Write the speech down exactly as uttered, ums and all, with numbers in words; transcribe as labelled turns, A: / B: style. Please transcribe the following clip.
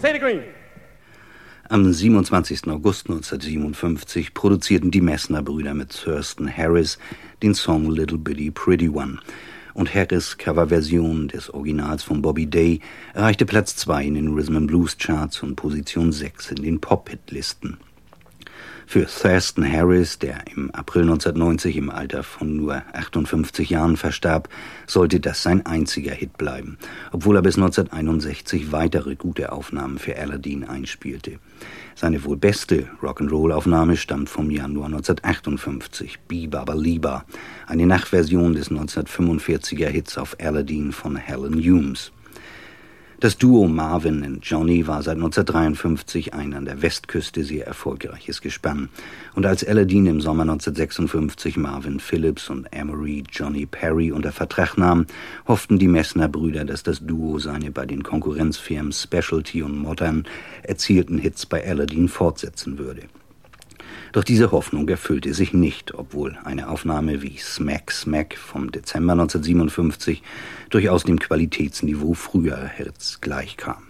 A: Play the green.
B: Am siebenundzwanzigsten August neunzehnhundertsiebenundfünfzig produzierten die Messner-Brüder mit Thurston Harris den Song Little Bitty Pretty One. Und Harris' Coverversion des Originals von Bobby Day erreichte Platz zwei in den Rhythm and Blues Charts und Position sechs in den Pop-Hit-Listen. Für Thurston Harris, der im April neunzehnhundertneunzig im Alter von nur achtundfünfzig Jahren verstarb, sollte das sein einziger Hit bleiben, obwohl er bis neunzehnhunderteinundsechzig weitere gute Aufnahmen für Aladdin einspielte. Seine wohl beste Rock'n'Roll-Aufnahme stammt vom Januar neunzehnhundertachtundfünfzig, Biba Liba, eine Nachversion des neunzehnhundertfünfundvierziger Hits auf Aladdin von Helen Humes. Das Duo Marvin und Johnny war seit neunzehnhundertdreiundfünfzig ein an der Westküste sehr erfolgreiches Gespann. Und als Aladdin im Sommer neunzehnhundertsechsundfünfzig Marvin Phillips und Amory Johnny Perry unter Vertrag nahm, hofften die Messner-Brüder, dass das Duo seine bei den Konkurrenzfirmen Specialty und Modern erzielten Hits bei Aladdin fortsetzen würde. Doch diese Hoffnung erfüllte sich nicht, obwohl eine Aufnahme wie Smack Smack vom Dezember neunzehnhundertsiebenundfünfzig durchaus dem Qualitätsniveau früherer Hits gleichkam.